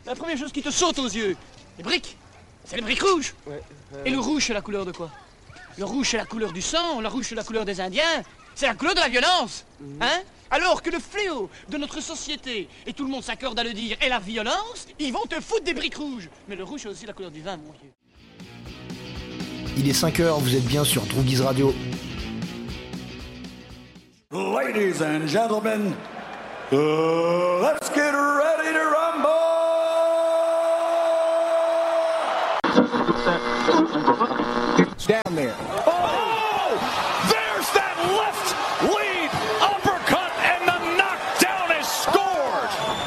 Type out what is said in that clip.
La première chose qui te saute aux yeux, les briques. C'est les briques rouges. Ouais, Et le rouge, c'est la couleur de quoi? Le rouge, c'est la couleur du sang, le rouge, c'est la couleur des Indiens. C'est la couleur de la violence. Hein? Alors que le fléau de notre société, et tout le monde s'accorde à le dire, est la violence, ils vont te foutre des briques rouges. Mais le rouge, c'est aussi la couleur du vin, mon vieux. Il est 5h, vous êtes bien sur Droogies Radio. Ladies and gentlemen, let's get ready to rumble! Down there.